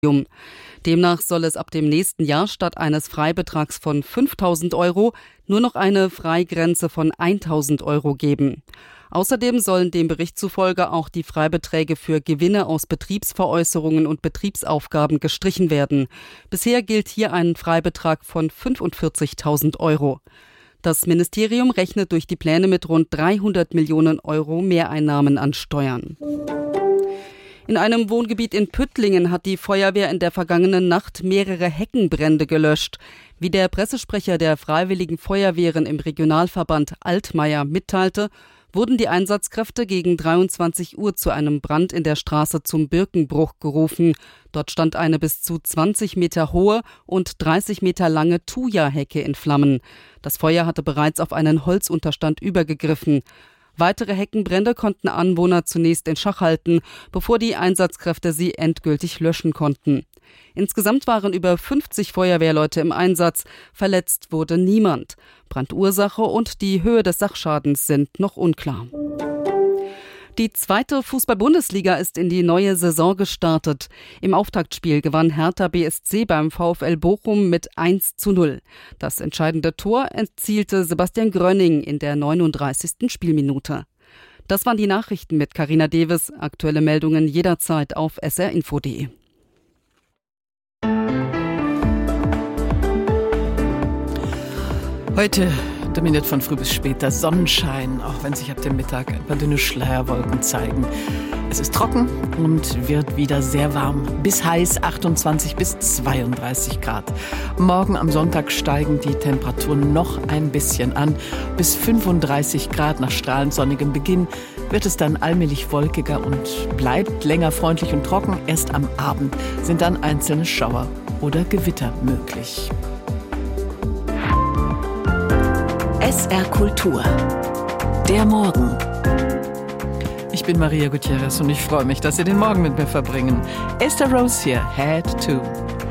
Demnach soll es ab dem nächsten Jahr statt eines Freibetrags von 5.000 € nur noch eine Freigrenze von 1.000 € geben. Außerdem sollen dem Bericht zufolge auch die Freibeträge für Gewinne aus Betriebsveräußerungen und Betriebsaufgaben gestrichen werden. Bisher gilt hier ein Freibetrag von 45.000 €. Das Ministerium rechnet durch die Pläne mit rund 300 Millionen € Mehreinnahmen an Steuern. In einem Wohngebiet in Püttlingen hat die Feuerwehr in der vergangenen Nacht mehrere Heckenbrände gelöscht. Wie der Pressesprecher der Freiwilligen Feuerwehren im Regionalverband Altmaier mitteilte, wurden die Einsatzkräfte gegen 23 Uhr zu einem Brand in der Straße zum Birkenbruch gerufen. Dort stand eine bis zu 20 Meter hohe und 30 Meter lange Thuja-Hecke in Flammen. Das Feuer hatte bereits auf einen Holzunterstand übergegriffen. Weitere Heckenbrände konnten Anwohner zunächst in Schach halten, bevor die Einsatzkräfte sie endgültig löschen konnten. Insgesamt waren über 50 Feuerwehrleute im Einsatz. Verletzt wurde niemand. Brandursache und die Höhe des Sachschadens sind noch unklar. Die zweite Fußball-Bundesliga ist in die neue Saison gestartet. Im Auftaktspiel gewann Hertha BSC beim VfL Bochum mit 1:0. Das entscheidende Tor erzielte Sebastian Grönning in der 39. Spielminute. Das waren die Nachrichten mit Carina Deves. Aktuelle Meldungen jederzeit auf srinfo.de. Heute dominiert von früh bis später Sonnenschein, auch wenn sich ab dem Mittag ein paar dünne Schleierwolken zeigen. Es ist trocken und wird wieder sehr warm, bis heiß, 28 bis 32 Grad. Morgen am Sonntag steigen die Temperaturen noch ein bisschen an. Bis 35 Grad nach strahlend sonnigem Beginn wird es dann allmählich wolkiger und bleibt länger freundlich und trocken. Erst am Abend sind dann einzelne Schauer oder Gewitter möglich. SR Kultur. Der Morgen. Ich bin Maria Gutierrez und ich freue mich, dass Sie den Morgen mit mir verbringen. Esther Rose hier, Head to.